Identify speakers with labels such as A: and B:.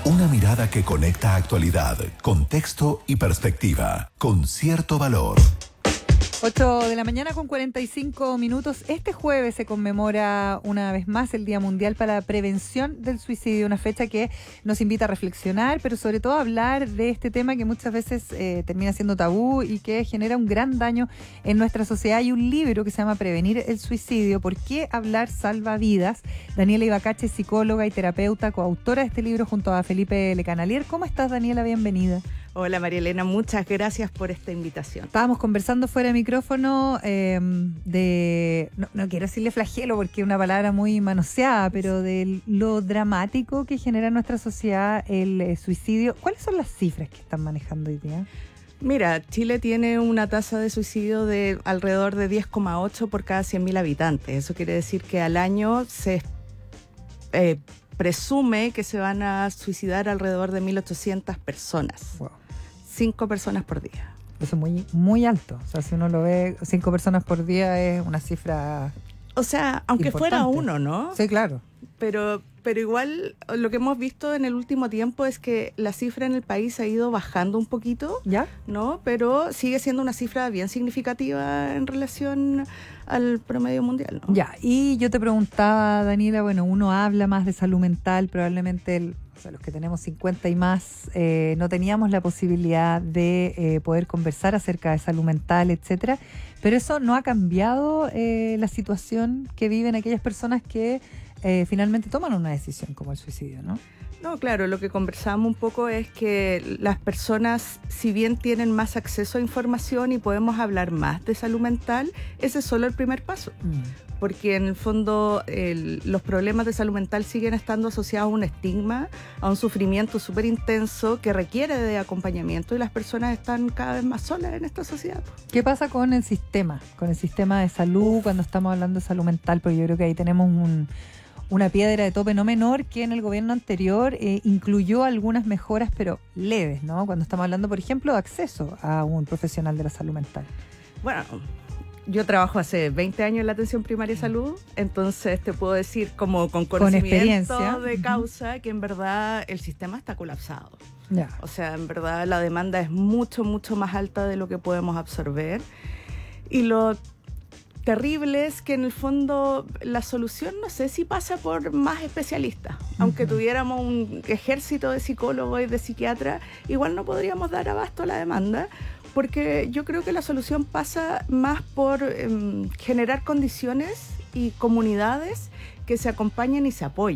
A: Una mirada que conecta actualidad, contexto y perspectiva, con cierto valor.
B: 8 de la mañana con 45 minutos. Este jueves se conmemora una vez más el Día Mundial para la Prevención del Suicidio, una fecha que nos invita a reflexionar, pero sobre todo a hablar de este tema que muchas veces termina siendo tabú y que genera un gran daño en nuestra sociedad. Hay un libro que se llama Prevenir el Suicidio, ¿por qué hablar salva vidas? Daniela Ibacache, psicóloga y terapeuta, coautora de este libro junto a Felipe Lecanalier. ¿Cómo estás, Daniela? Bienvenida.
C: Hola María Elena, muchas gracias por esta invitación.
B: Estábamos conversando fuera de micrófono no quiero decirle flagelo porque es una palabra muy manoseada, pero de lo dramático que genera en nuestra sociedad el suicidio. ¿Cuáles son las cifras que están manejando hoy día?
C: Mira, Chile tiene una tasa de suicidio de alrededor de 10,8 por cada 100.000 habitantes. Eso quiere decir que al año se presume que se van a suicidar alrededor de 1.800 personas.
B: Wow.
C: 5 personas por día.
B: Eso es muy, muy alto. O sea, si uno lo ve, 5 personas por día es una cifra.
C: O sea, aunque
B: importante.
C: fuera uno, ¿no?
B: Sí, claro.
C: Pero igual lo que hemos visto en el último tiempo es que la cifra en el país ha ido bajando un poquito,
B: ¿ya?
C: ¿no? Pero sigue siendo una cifra bien significativa en relación al promedio mundial, ¿no?
B: Ya, y yo te preguntaba, Daniela, bueno, uno habla más de salud mental, probablemente los que tenemos 50 y más no teníamos la posibilidad de poder conversar acerca de salud mental, etcétera, pero eso no ha cambiado la situación que viven aquellas personas que finalmente toman una decisión como el suicidio, ¿no?
C: No, claro, lo que conversamos un poco es que las personas, si bien tienen más acceso a información y podemos hablar más de salud mental, ese es solo el primer paso. Porque en el fondo los problemas de salud mental siguen estando asociados a un estigma, a un sufrimiento súper intenso que requiere de acompañamiento y las personas están cada vez más solas en esta sociedad.
B: ¿Qué pasa con el sistema de salud cuando estamos hablando de salud mental? Porque yo creo que ahí tenemos una piedra de tope no menor que en el gobierno anterior incluyó algunas mejoras, pero leves, ¿no? Cuando estamos hablando, por ejemplo, de acceso a un profesional de la salud mental.
C: Bueno, yo trabajo hace 20 años en la atención primaria de salud, entonces te puedo decir como con conocimiento de causa que en verdad el sistema está colapsado.
B: Ya.
C: O sea, en verdad la demanda es mucho, mucho más alta de lo que podemos absorber. Y lo terrible es que en el fondo la solución no sé si pasa por más especialistas. Aunque tuviéramos un ejército de psicólogos y de psiquiatras, igual no podríamos dar abasto a la demanda, porque yo creo que la solución pasa más por generar condiciones y comunidades que se acompañen y se apoyen.